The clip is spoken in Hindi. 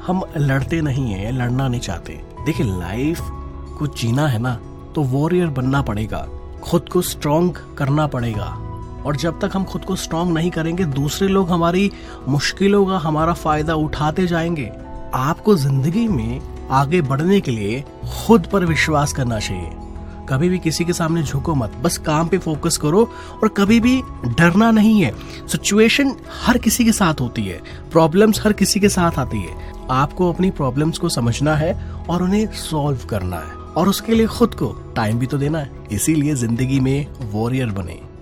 हम लड़ते नहीं है, लड़ना नहीं चाहते। देखिए, लाइफ को जीना है ना तो वॉरियर बनना पड़ेगा, खुद को स्ट्रॉन्ग करना पड़ेगा। और जब तक हम खुद को स्ट्रॉन्ग नहीं करेंगे, दूसरे लोग हमारी मुश्किलों का हमारा फायदा उठाते जाएंगे। आपको जिंदगी में आगे बढ़ने के लिए खुद पर विश्वास करना चाहिए। कभी भी किसी के सामने झुको मत, बस काम पे फोकस करो और कभी भी डरना नहीं है। सिचुएशन हर किसी के साथ होती है, प्रॉब्लम्स हर किसी के साथ आती है। आपको अपनी प्रॉब्लम्स को समझना है और उन्हें सॉल्व करना है, और उसके लिए खुद को टाइम भी तो देना है। इसीलिए जिंदगी में वॉरियर बने।